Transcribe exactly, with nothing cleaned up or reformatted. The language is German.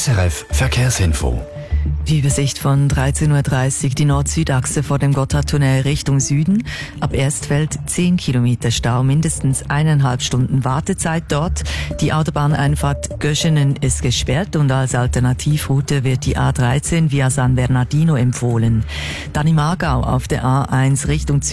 S R F Verkehrsinfo. Die Übersicht von dreizehn Uhr dreißig, die Nord-Süd-Achse vor dem Gotthardtunnel Richtung Süden. Ab Erstfeld zehn Kilometer Stau, mindestens eineinhalb Stunden Wartezeit dort. Die Autobahneinfahrt Göschenen ist gesperrt und als Alternativroute wird die A dreizehn via San Bernardino empfohlen. Dann im Aargau auf der A eins Richtung